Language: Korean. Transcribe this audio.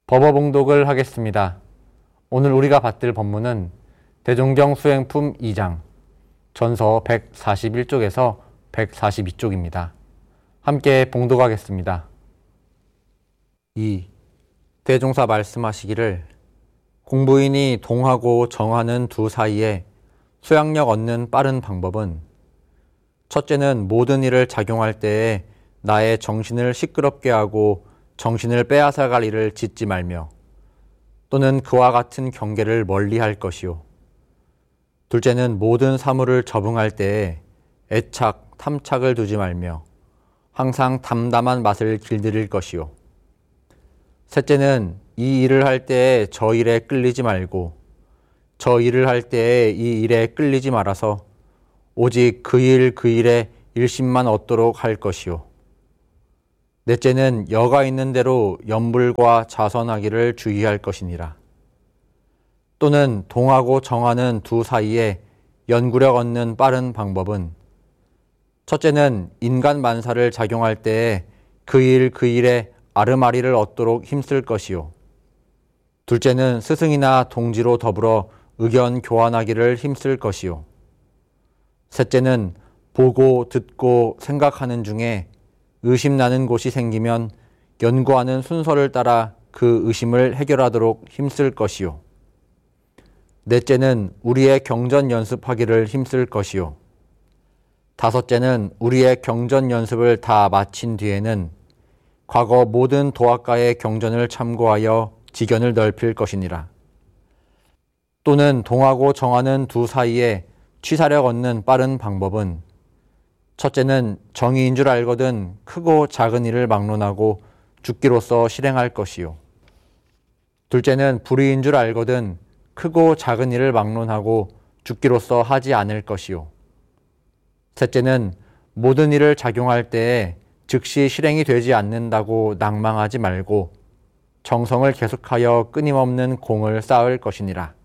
법어봉독을 하겠습니다. 오늘 우리가 받들 법문은 대종경 수행품 2장 전서 141쪽에서 142쪽입니다. 함께 봉독하겠습니다. 2. 대종사 말씀하시기를 공부인이 동하고 정하는 두 사이에 소양력 얻는 빠른 방법은 첫째는 모든 일을 작용할 때에 나의 정신을 시끄럽게 하고 정신을 빼앗아갈 일을 짓지 말며 또는 그와 같은 경계를 멀리할 것이요. 둘째는 모든 사물을 적응할 때에 애착, 탐착을 두지 말며 항상 담담한 맛을 길들일 것이요. 셋째는 이 일을 할 때에 저 일에 끌리지 말고 저 일을 할 때에 이 일에 끌리지 말아서 오직 그 일에 일심만 얻도록 할 것이요. 넷째는 여가 있는 대로 염불과 자선하기를 주의할 것이니라. 또는 동하고 정하는 두 사이에 연구력 얻는 빠른 방법은 첫째는 인간 만사를 작용할 때에 그 일에 아르마리를 얻도록 힘쓸 것이요. 둘째는 스승이나 동지로 더불어 의견 교환하기를 힘쓸 것이요. 셋째는 보고 듣고 생각하는 중에 의심나는 곳이 생기면 연구하는 순서를 따라 그 의심을 해결하도록 힘쓸 것이요. 넷째는 우리의 경전 연습하기를 힘쓸 것이요. 다섯째는 우리의 경전 연습을 다 마친 뒤에는 과거 모든 도학가의 경전을 참고하여 지견을 넓힐 것이니라. 또는 동하고 정하는 두 사이에 취사력 얻는 빠른 방법은 첫째는 정의인 줄 알거든 크고 작은 일을 막론하고 죽기로써 실행할 것이요. 둘째는 불의인 줄 알거든 크고 작은 일을 막론하고 죽기로써 하지 않을 것이요. 셋째는 모든 일을 작용할 때에 즉시 실행이 되지 않는다고 낭망하지 말고 정성을 계속하여 끊임없는 공을 쌓을 것이니라.